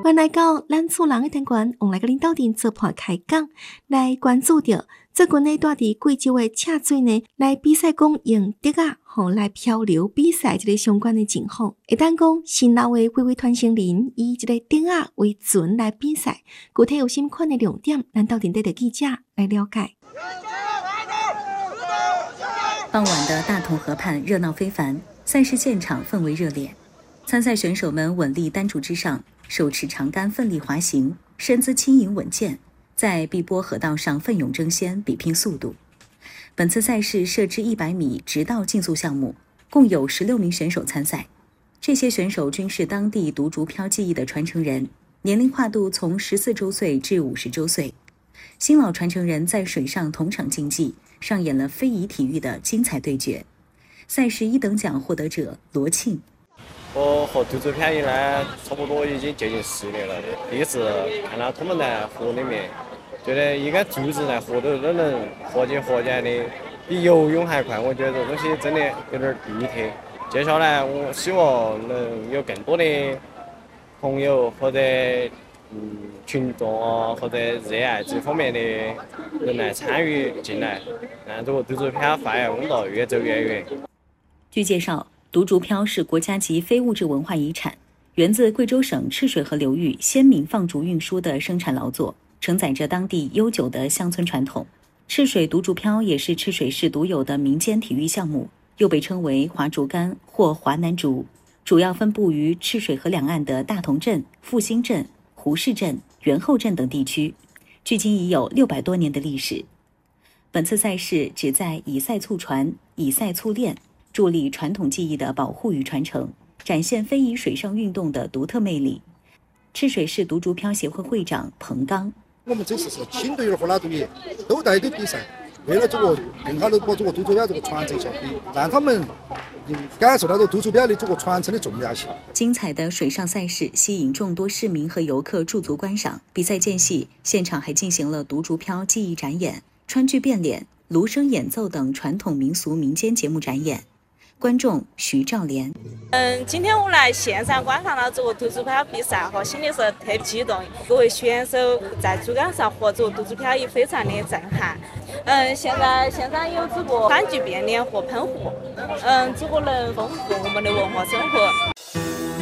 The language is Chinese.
原来到咱厝人的单元，往来个领导人做盘开讲，来关注着最近呢，带伫贵州的赤水呢，来比赛讲用竹仔来漂流比赛这个相关的情况。会当讲新老的几位传承人以这个竹仔为准来比赛，具体有什么款的亮点，咱到底带着记者来了解。 傍晚的大同河畔热闹非凡，赛事现场氛围热烈。参赛选手们稳立单竹之上，手持长杆奋力滑行，身姿轻盈稳健，在碧波河道上奋勇争先，比拼速度。本次赛事设置100米直道竞速项目，共有16名选手参赛。这些选手均是当地独竹漂技艺的传承人，年龄跨度从14周岁至50周岁。新老传承人在水上同场竞技，上演了非遗体育的精彩对决。赛事1等奖获得者罗庆。 我和独竹漂移呢，差不多已经接近10年了。第一次看到他们在河里面，觉得一个竹子在河头都能和起来的，比游泳还快。我觉得这东西真的有点地特。接下来我希望能有更多的朋友或者群众或者热爱这方面的人来参与进来，让这个独竹漂发扬光大，越走越远。 据介绍，独竹漂是国家级非物质文化遗产，源自贵州省赤水河流域先民放竹运输的生产劳作，承载着当地悠久的乡村传统。赤水独竹漂也是赤水市独有的民间体育项目，又被称为划竹竿或划南竹，主要分布于赤水河两岸的大同镇、复兴镇、胡市镇、元后镇等地区，距今已有600多年的历史。本次赛事旨在以赛促传，以赛促练，助力传统技艺的保护与传承，展现非遗水上运动的独特魅力。赤水市独竹漂协会会长彭刚： 我们这次是轻队员和老队员都带队比赛，为了这个更好的把这个独竹漂这个传承下去，让他们感受到这独竹漂的这个传承的重要性。 精彩的水上赛事吸引众多市民和游客驻足观赏。比赛间隙，现场还进行了独竹漂技艺展演、川剧变脸、芦笙演奏等传统民俗民间节目展演。观众徐兆莲： 今天我来现场观看了这个独竹漂比赛，心里是特别激动。各位选手在竹竿上和这个独竹漂也非常的震撼。现在有这个川剧变脸和喷火，这个能丰富我们的文化生活，